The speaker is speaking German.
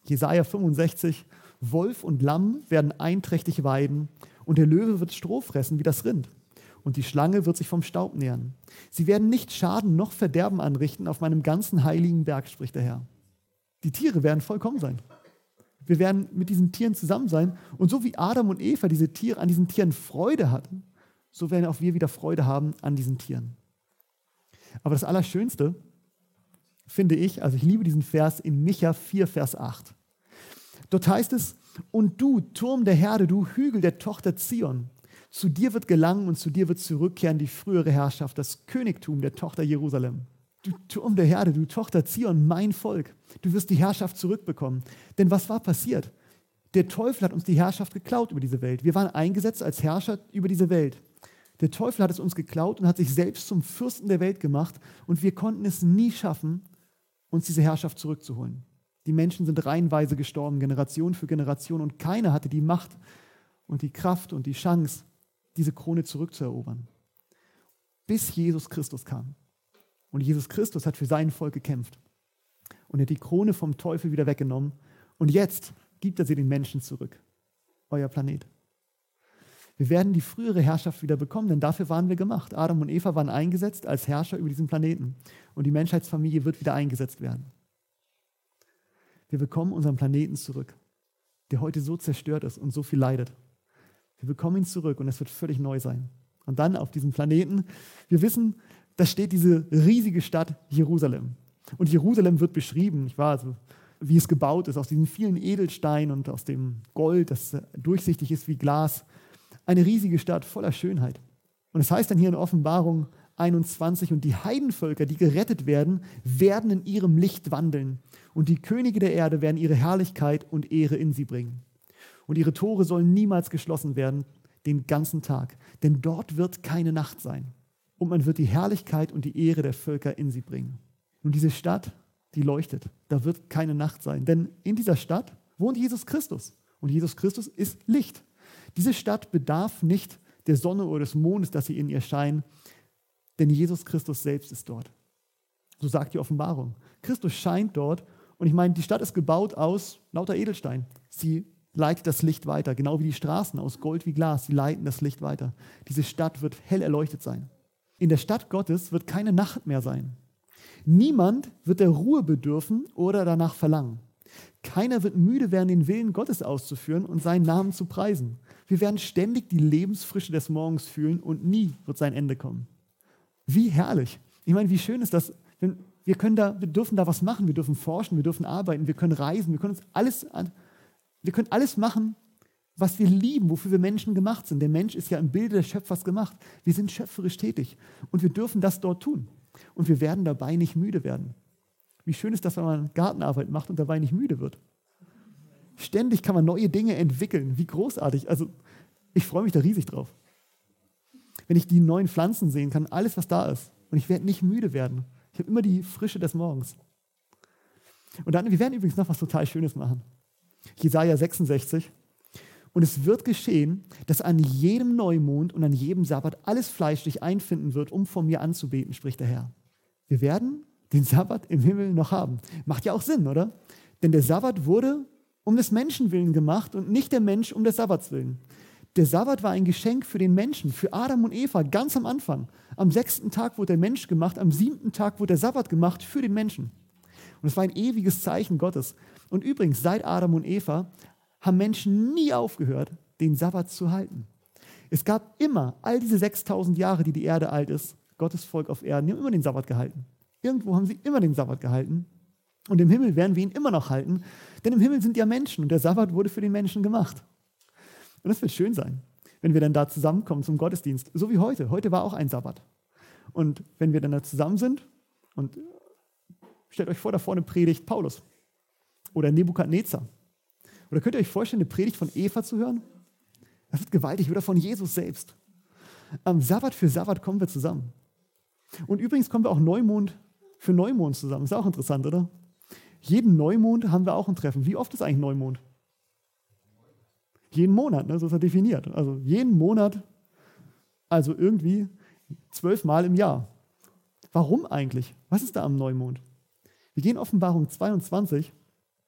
Jesaja 65, Wolf und Lamm werden einträchtig weiden und der Löwe wird Stroh fressen wie das Rind und die Schlange wird sich vom Staub nähren. Sie werden nicht Schaden noch Verderben anrichten auf meinem ganzen heiligen Berg, spricht der Herr. Die Tiere werden vollkommen sein. Wir werden mit diesen Tieren zusammen sein und so wie Adam und Eva an diesen Tieren Freude hatten, so werden auch wir wieder Freude haben an diesen Tieren. Aber das Allerschönste finde ich, also ich liebe diesen Vers in Micha 4, Vers 8. Dort heißt es, und du, Turm der Herde, du Hügel der Tochter Zion, zu dir wird gelangen und zu dir wird zurückkehren die frühere Herrschaft, das Königtum der Tochter Jerusalem. Du Turm der Herde, du Tochter Zion, mein Volk, du wirst die Herrschaft zurückbekommen. Denn was war passiert? Der Teufel hat uns die Herrschaft geklaut über diese Welt. Wir waren eingesetzt als Herrscher über diese Welt. Der Teufel hat es uns geklaut und hat sich selbst zum Fürsten der Welt gemacht und wir konnten es nie schaffen, uns diese Herrschaft zurückzuholen. Die Menschen sind reihenweise gestorben, Generation für Generation und keiner hatte die Macht und die Kraft und die Chance, diese Krone zurückzuerobern. Bis Jesus Christus kam. Und Jesus Christus hat für sein Volk gekämpft und er hat die Krone vom Teufel wieder weggenommen und jetzt gibt er sie den Menschen zurück. Euer Planet. Wir werden die frühere Herrschaft wieder bekommen, denn dafür waren wir gemacht. Adam und Eva waren eingesetzt als Herrscher über diesen Planeten und die Menschheitsfamilie wird wieder eingesetzt werden. Wir bekommen unseren Planeten zurück, der heute so zerstört ist und so viel leidet. Wir bekommen ihn zurück und es wird völlig neu sein. Und dann auf diesem Planeten, wir wissen, da steht diese riesige Stadt Jerusalem. Und Jerusalem wird beschrieben, nicht wahr? Also, wie es gebaut ist, aus diesen vielen Edelsteinen und aus dem Gold, das durchsichtig ist wie Glas. Eine riesige Stadt voller Schönheit. Und es heißt dann hier in Offenbarung 21, und die Heidenvölker, die gerettet werden, werden in ihrem Licht wandeln. Und die Könige der Erde werden ihre Herrlichkeit und Ehre in sie bringen. Und ihre Tore sollen niemals geschlossen werden, den ganzen Tag. Denn dort wird keine Nacht sein. Und man wird die Herrlichkeit und die Ehre der Völker in sie bringen. Und diese Stadt, die leuchtet. Da wird keine Nacht sein. Denn in dieser Stadt wohnt Jesus Christus. Und Jesus Christus ist Licht. Diese Stadt bedarf nicht der Sonne oder des Mondes, dass sie in ihr scheinen, denn Jesus Christus selbst ist dort. So sagt die Offenbarung. Christus scheint dort und ich meine, die Stadt ist gebaut aus lauter Edelstein. Sie leitet das Licht weiter, genau wie die Straßen aus Gold wie Glas, sie leiten das Licht weiter. Diese Stadt wird hell erleuchtet sein. In der Stadt Gottes wird keine Nacht mehr sein. Niemand wird der Ruhe bedürfen oder danach verlangen. Keiner wird müde werden, den Willen Gottes auszuführen und seinen Namen zu preisen. Wir werden ständig die Lebensfrische des Morgens fühlen und nie wird sein Ende kommen. Wie herrlich. Ich meine, wie schön ist das, wenn wir dürfen da was machen, wir dürfen forschen, wir dürfen arbeiten, wir können reisen, wir können alles machen, was wir lieben, wofür wir Menschen gemacht sind. Der Mensch ist ja im Bilde des Schöpfers gemacht. Wir sind schöpferisch tätig und wir dürfen das dort tun. Und wir werden dabei nicht müde werden. Wie schön ist das, wenn man Gartenarbeit macht und dabei nicht müde wird. Ständig kann man neue Dinge entwickeln. Wie großartig. Also ich freue mich da riesig drauf. Wenn ich die neuen Pflanzen sehen kann, alles, was da ist. Und ich werde nicht müde werden. Ich habe immer die Frische des Morgens. Und dann, wir werden übrigens noch was total Schönes machen. Jesaja 66. Und es wird geschehen, dass an jedem Neumond und an jedem Sabbat alles Fleisch sich einfinden wird, um vor mir anzubeten, spricht der Herr. Wir werden den Sabbat im Himmel noch haben. Macht ja auch Sinn, oder? Denn der Sabbat wurde um des Menschen willen gemacht und nicht der Mensch um des Sabbats willen. Der Sabbat war ein Geschenk für den Menschen, für Adam und Eva, ganz am Anfang. Am 6. Tag wurde der Mensch gemacht, am 7. Tag wurde der Sabbat gemacht für den Menschen. Und es war ein ewiges Zeichen Gottes. Und übrigens, seit Adam und Eva haben Menschen nie aufgehört, den Sabbat zu halten. Es gab immer, all diese 6000 Jahre, die die Erde alt ist, Gottes Volk auf Erden, die haben immer den Sabbat gehalten. Irgendwo haben sie immer den Sabbat gehalten. Und im Himmel werden wir ihn immer noch halten, denn im Himmel sind ja Menschen und der Sabbat wurde für den Menschen gemacht. Und das wird schön sein, wenn wir dann da zusammenkommen zum Gottesdienst, so wie heute. Heute war auch ein Sabbat. Und wenn wir dann da zusammen sind und stellt euch vor, da vorne predigt Paulus oder Nebukadnezar. Oder könnt ihr euch vorstellen, eine Predigt von Eva zu hören? Das wird gewaltig, oder von Jesus selbst. Am Sabbat für Sabbat kommen wir zusammen. Und übrigens kommen wir auch Neumond für Neumond zusammen. Ist auch interessant, oder? Jeden Neumond haben wir auch ein Treffen. Wie oft ist eigentlich Neumond? Jeden Monat, ne? So ist er definiert. Also jeden Monat, also irgendwie 12 Mal im Jahr. Warum eigentlich? Was ist da am Neumond? Wir gehen in Offenbarung 22